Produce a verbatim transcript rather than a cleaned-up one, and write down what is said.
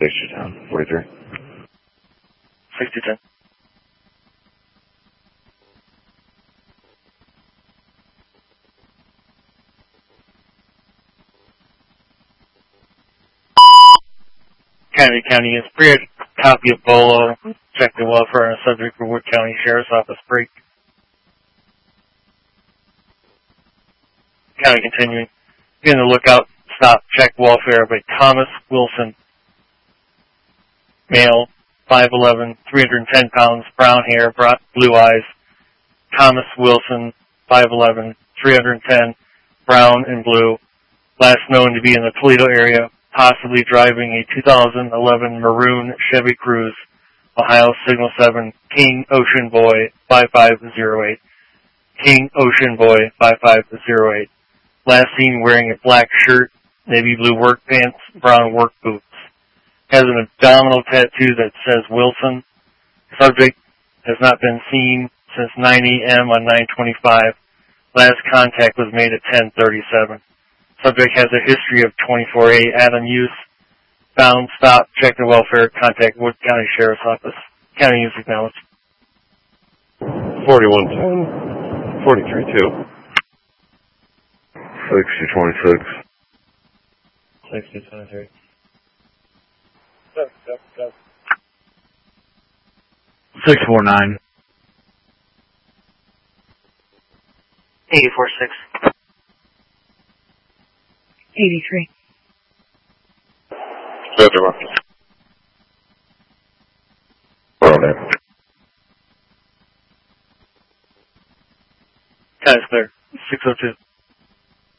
sixty ten, forty-three. sixty ten. County County is pre copy of Bolo. Check the welfare and subject for Wood County Sheriff's Office break. County continuing. Be on the lookout. Stop. Check welfare of a Thomas Wilson. Male. five eleven, three hundred ten pounds. Brown hair. Blue eyes. Thomas Wilson. five eleven, three hundred ten. Brown and blue. Last known to be in the Toledo area. Possibly driving a two thousand eleven maroon Chevy Cruze, Ohio Signal seven, King Ocean Boy five five zero eight. King Ocean Boy five five zero eight. Last seen wearing a black shirt, navy blue work pants, brown work boots. Has an abdominal tattoo that says Wilson. Subject has not been seen since nine A M on nine twenty-five. Last contact was made at ten thirty-seven. Subject has a history of twenty-four A Adam use. Found, stop, check the welfare, contact Wood County Sheriff's Office. County use acknowledged. forty-one ten, forty-three two. sixty twenty-six. sixty twenty-three. Seven, seven, seven. six four nine. eighty-four six. eighty-three. fifty one. Ronan. County's clear. six oh two.